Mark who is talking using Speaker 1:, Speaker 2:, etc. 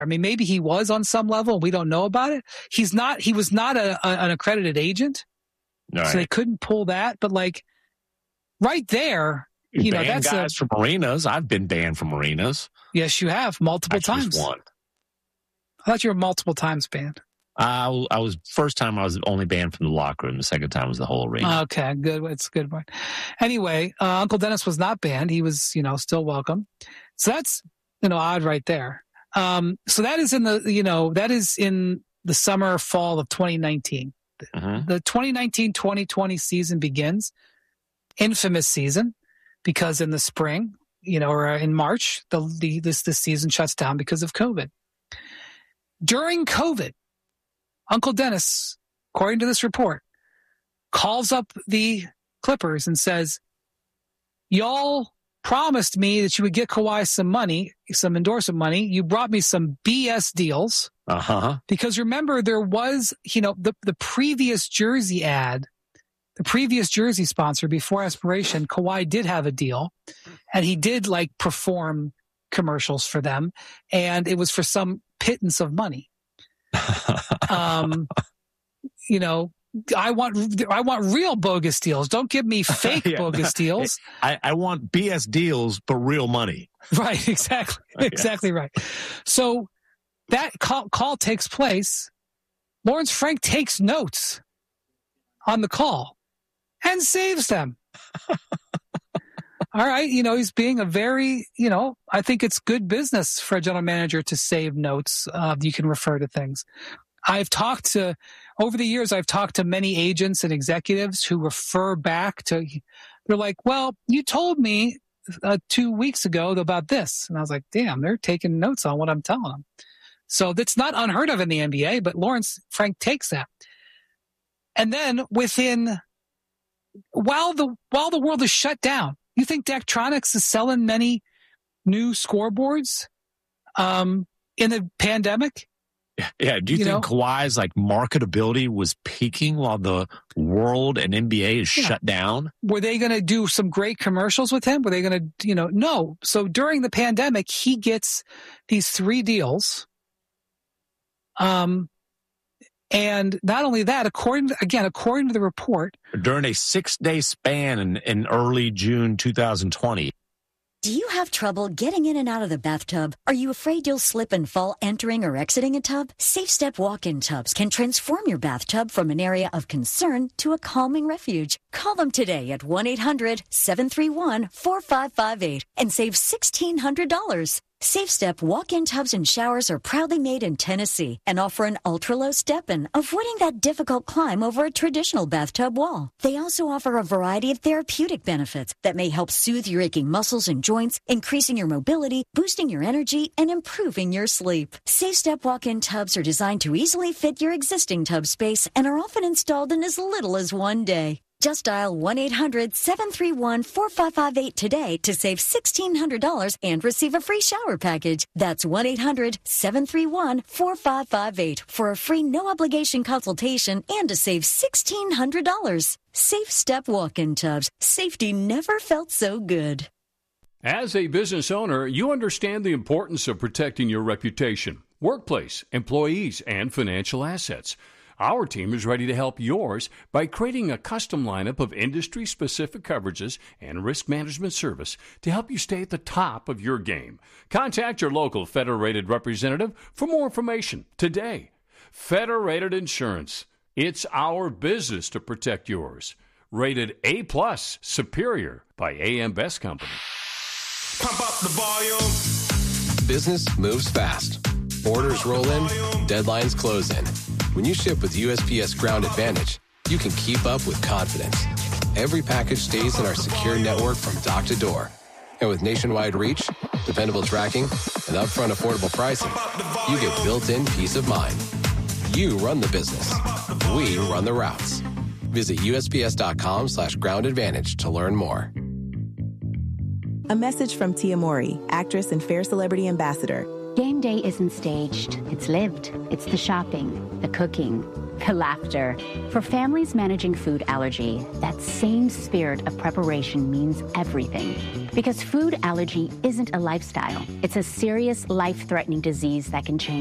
Speaker 1: I mean, maybe he was on some level. We don't know about it. He was not an accredited agent.
Speaker 2: Right.
Speaker 1: So they couldn't pull that. But like right there,
Speaker 2: that's guys from marinas. I've been banned from marinas.
Speaker 1: Yes, you have multiple times.
Speaker 2: Just one.
Speaker 1: I thought you were multiple times banned.
Speaker 2: I was first time I was only banned from the locker room. The second time was the whole arena.
Speaker 1: Okay, good. It's a good one. Anyway, Uncle Dennis was not banned. He was, still welcome. So that's, odd right there. So that is in the summer, fall of 2019.
Speaker 2: Mm-hmm.
Speaker 1: The 2019-2020 season begins. Infamous season, because in the spring, or in March, this season shuts down because of COVID. During COVID, Uncle Dennis, according to this report, calls up the Clippers and says, y'all promised me that you would get Kawhi some money, some endorsement money. You brought me some BS deals.
Speaker 2: Uh-huh.
Speaker 1: Because remember, there was, the previous jersey ad, the previous jersey sponsor before Aspiration, Kawhi did have a deal, and he did perform commercials for them, and it was for some pittance of money. I want real bogus deals. Don't give me fake bogus deals.
Speaker 2: I want BS deals, but real money.
Speaker 1: Right, exactly. Exactly right. So that call takes place. Lawrence Frank takes notes on the call and saves them. All right, he's being a very, I think it's good business for a general manager to save notes. You can refer to things. Over the years, I've talked to many agents and executives who refer back to, they're like, well, you told me 2 weeks ago about this. And I was like, damn, they're taking notes on what I'm telling them. So that's not unheard of in the NBA, but Lawrence Frank takes that. And then while the world is shut down, you think Daktronics is selling many new scoreboards in the pandemic?
Speaker 2: Yeah. Do you think Kawhi's marketability was peaking while the world and NBA is shut down? Were
Speaker 1: they going to do some great commercials with him? Were they going to, no. So during the pandemic, he gets these 3 deals. And not only that, according to the report,
Speaker 2: during a 6-day span in early June 2020.
Speaker 3: Do you have trouble getting in and out of the bathtub? Are you afraid you'll slip and fall entering or exiting a tub? SafeStep walk-in tubs can transform your bathtub from an area of concern to a calming refuge. Call them today at 1-800-731-4558 and save $1,600. SafeStep walk-in tubs and showers are proudly made in Tennessee and offer an ultra-low step-in, avoiding that difficult climb over a traditional bathtub wall. They also offer a variety of therapeutic benefits that may help soothe your aching muscles and joints, increasing your mobility, boosting your energy, and improving your sleep. SafeStep walk-in tubs are designed to easily fit your existing tub space and are often installed in as little as 1 day. Just dial 1-800-731-4558 today to save $1,600 and receive a free shower package. That's 1-800-731-4558 for a free no-obligation consultation and to save $1,600. SafeStep walk-in tubs. Safety never felt so good.
Speaker 4: As a business owner, you understand the importance of protecting your reputation, workplace, employees, and financial assets. Our team is ready to help yours by creating a custom lineup of industry-specific coverages and risk management service to help you stay at the top of your game. Contact your local Federated representative for more information today. Federated Insurance. It's our business to protect yours. Rated A+ Superior by AM Best Company.
Speaker 5: Pump up the volume.
Speaker 6: Business moves fast. Orders roll in, deadlines close in. When you ship with USPS Ground Advantage, you can keep up with confidence. Every package stays in our secure network from dock to door. And with nationwide reach, dependable tracking, and upfront affordable pricing, you get built-in peace of mind. You run the business. We run the routes. Visit USPS.com/Ground Advantage to learn more.
Speaker 7: A message from Tia Mowry, actress and Fair Celebrity Ambassador.
Speaker 8: Game day isn't staged. It's lived. It's the shopping, the cooking, laughter. For families managing food allergy, that same spirit of preparation means everything. Because food allergy isn't a lifestyle. It's a serious, life-threatening disease that can change